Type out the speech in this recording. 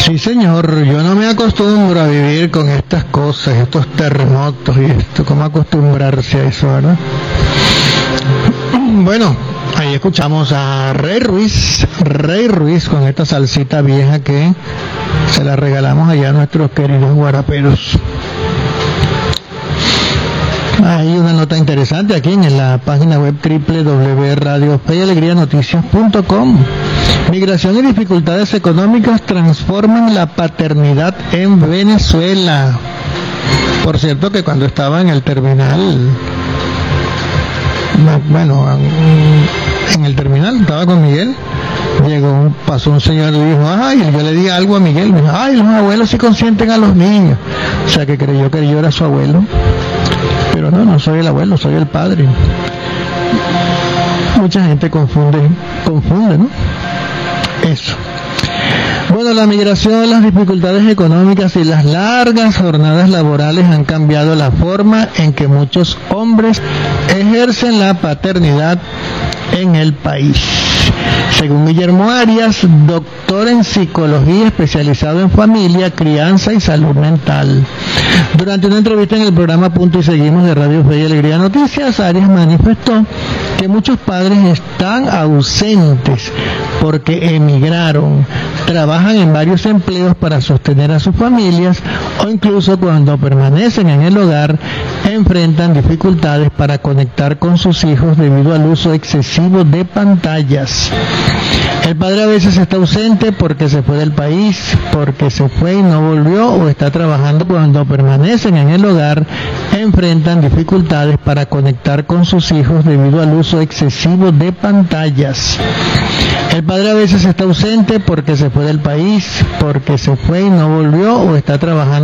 Sí, señor, yo no me acostumbro a vivir con estas cosas, estos terremotos y esto, ¿cómo acostumbrarse a eso, verdad? Bueno, ahí escuchamos a Rey Ruiz con esta salsita vieja que se la regalamos allá a nuestros queridos guaraperos. Hay una nota interesante aquí en la página web www.radiofeyalegrianoticias.com. Migración y dificultades económicas transforman la paternidad en Venezuela. Por cierto que cuando estaba en el terminal, en el terminal estaba con Miguel, pasó un señor y dijo, ay, yo le di algo a Miguel, me dijo, ay, los abuelos sí consienten a los niños. O sea que creyó que yo era su abuelo. Pero no soy el abuelo, soy el padre. Mucha gente confunde, ¿no? Eso. Bueno, la migración, las dificultades económicas y las largas jornadas laborales han cambiado la forma en que muchos hombres ejercen la paternidad en el país. Según Guillermo Arias, doctor en psicología especializado en familia, crianza y salud mental. Durante una entrevista en el programa Punto y Seguimos de Radio Fe y Alegría Noticias, Arias manifestó que muchos padres están ausentes porque emigraron, trabajan en varios empleos para sostener a sus familias o incluso cuando permanecen en el hogar enfrentan dificultades para conectar con sus hijos debido al uso excesivo de pantallas. El padre a veces está ausente porque se fue del país, porque se fue y no volvió o está trabajando. Cuando permanecen en el hogar enfrentan dificultades para conectar con sus hijos debido al uso excesivo de pantallas. El padre a veces está ausente porque se fue del país, porque se fue y no volvió o está trabajando.